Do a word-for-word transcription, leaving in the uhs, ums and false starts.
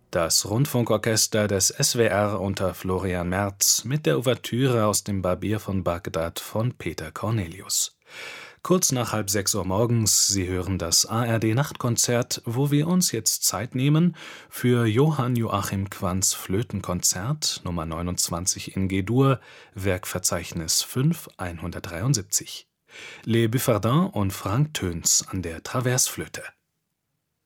Das Rundfunkorchester des S W R unter Florian Merz mit der Ouvertüre aus dem Barbier von Bagdad von Peter Cornelius. Kurz nach halb sechs Uhr morgens, Sie hören das A R D-Nachtkonzert, wo wir uns jetzt Zeit nehmen für Johann Joachim Quantz Flötenkonzert Nummer neunundzwanzig in G-Dur, Werkverzeichnis fünf hundertdreiundsiebzig. Les Buffardins und Frank Töns an der Traversflöte.